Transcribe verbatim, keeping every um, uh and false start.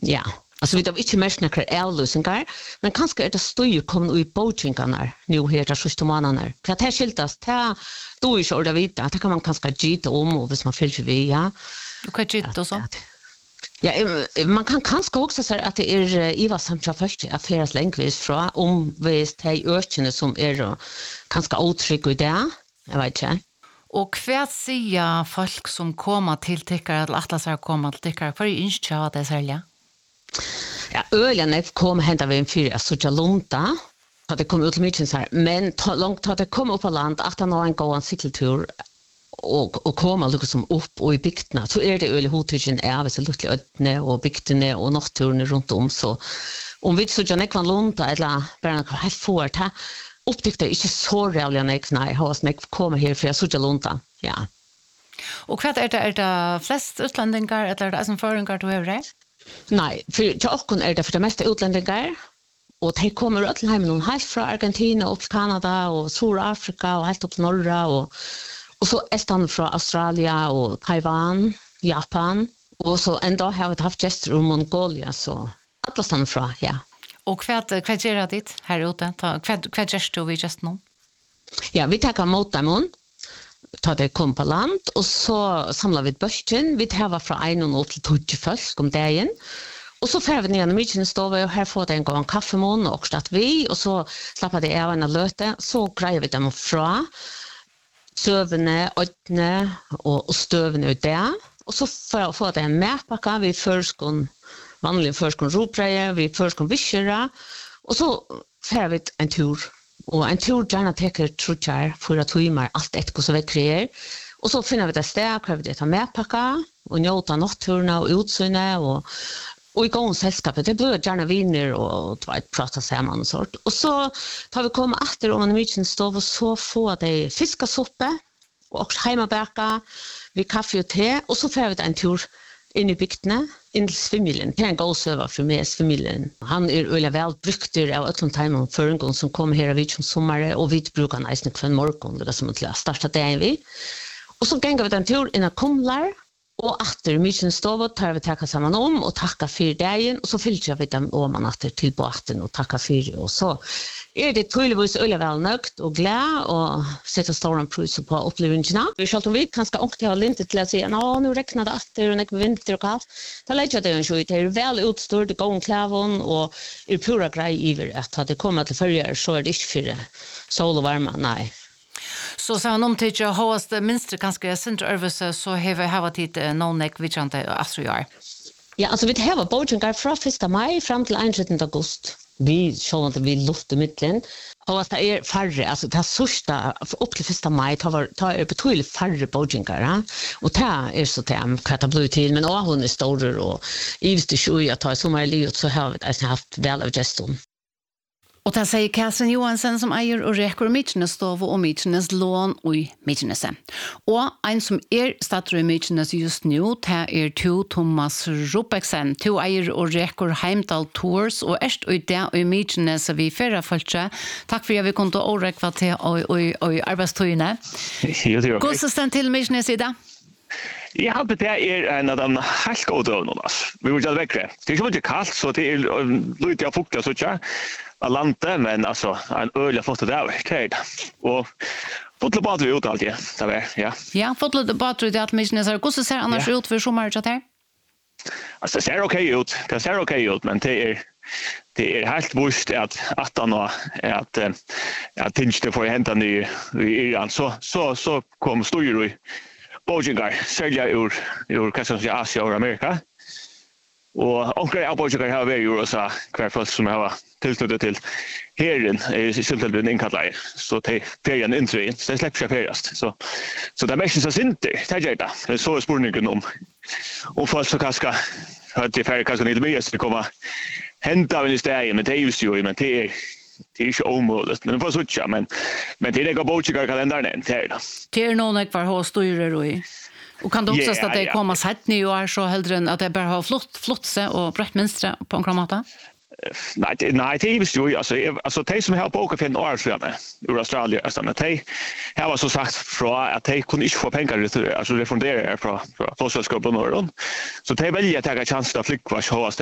Ja. Alltså vi har inte mest några avlösningar, men kanske är det stöj kommer i boatchingarna nu här där sista månaderna. För att här skiltas det då är så det vita, det kan man kanske gita om och hvis man fyller vi ja. Och vad gita och så? Ja, man kan kanske också säga att det är Iva samtliga först affärs längvis från om visst hej ökene som är kanske otrygg i det. Jag vet inte. Och vad säger folk som kommer till tycker att Atlas har kommit till tycker för inte att det sälja? Ja, ölen kom hända vi en fyra så jag lunta. Att det kom ut mycket så här, men ta, långt att det kom upp på land att han har en gå en cykeltur och och komma liksom upp och i bygderna så är det öle hotigen är så lite ödne och bygderna och naturen runt om så om vi så jag inte kan lunta eller bara helt fort här upptäckte inte så reellt nej nej har snack komma här för så jag lunta ja. Och vad är det är det flest utlänningar eller är det som föringar du har det? Nej, för jag också är det för det mesta utlänningar och de kommer ut hem någon helt från Argentina och Kanada och Sydafrika och helt upp till norra och och så är från Australien och Taiwan, Japan och så ändå har vi haft gäster från Mongolia så alla stan från ja. Och vad vad gör det här ute? Vad vad gör du vi just nu? Ja, vi tar emot dem ta det kom på land och så samlar vi ett börsen. Vi tar från en och till tjugo folk om dagen. Och så får vi ner i mycket stova och här får det en gång kaffemån och start vi och så slappar det av en löte så grejer vi dem från sövne, ödne och, och stövne ut där. Och så får, får det en mätpacka vi förskon vanligen förskon ropreier, vi förskon vischera och så får vi en tur. Och en tur gärna teker trutjar för att timmar allt ett så vi kreer. Och så finner vi det stäck, har vi det ta mätpacka och njuta natturna och utsynet och och i gång sällskapet det blir gärna viner och två prata samman och sånt. Och så tar vi komma efter om en mycket stov och så får det fiskasoppa och hemmabaka vi kaffe och te och så får vi en tur in i bygderna in till familjen. Det är en god server för mig familjen. Han är öliga väl brukter av ett sånt här för en gång som kommer här vid som sommar och vi brukar nästan kvar morgon det som att starta det vi. Och så gänga vi en tur in i Kumlar. Och efter mycket stov tar vi tacka samman om och tacka för dagen och så fyller vi dem om man efter till båten och tacka för och så är det tydligvis öliga väl nögt och glad och sätta stora pris på upplevelserna. Vi ska om vi kanske också ha lite till att säga ja nu räknar det efter och när vinter och kallt. Då lägger jag det en skit det är väl utstort det går klävon och är pura grej över att det kommer till förr så är det inte för sol och värme nej. Så så om det jag host det minst kanske center över så har vi haft det någon neck vi inte astro Ja, alltså vi har boating från första maj fram till trettonde augusti. Vi så att vi luftar mitten. Och att det är färre, alltså det första upp till första maj tar tar är betydligt färre boatingar. Och det är så tem katablu till men och hon är stor och ivst det sju jag tar som är livet så har vi haft väl av gestum. Och det säger Kassen Johansson som eier och räcker Mykenes stov och Mykenes lån i Mykenes. Och en som är stater i Mykenes just nu det är to Thomas Rupeksen. To eier och räcker Heimdal Tours och erst och det i Mykenes vi förra följt. Tack för att vi kom till att räcka till och arbetstøyene. Gå så ständ till Mykenes idag. Ja, men det är en av de helt goda dögnen. Vi vill inte väckre. Det är så mycket kallt så det är lite av fukta så tja. Lante, men alltså en öl jag fått det där kred och fått lite bättre ut alltid så där ja ja fått lite bättre ut att Mykenes har hur ser annars ut för sommaren här alltså det ser okej ut det ser okej ut men det är det är helt bort att att han har att att tinste för hämta ny i Iran så så så kom stor i Bojingar sälja ur ur kanske Asien och Amerika och onkel Albojigar har varit i U S A kvar folk som har tillstöd till herren är syltad inkallad så te ferien in så det släpps jag feriast så så det mest så synte det gör det det så spårningen om och folk så kanske har det färre kanske inte mer så komma hämta en steg men det är ju så men det är det är ju omöjligt men det får så tjå men men det är det Bojigar kalendern det är det det är någon kvar har styrer och Och kan det också yeah, att det yeah. kommer sett nu år så hellre än att det bara har flott flott sig och brett mönster på en kramata? Nej, det, nej, det är visst ju alltså alltså de som har på åka för en år sedan ur Australien alltså när de här var så sagt från att de kunde inte få pengar alltså refundera från från Flåsvällskapet och Norrland. Så de väljer att ta chansen att flyga vars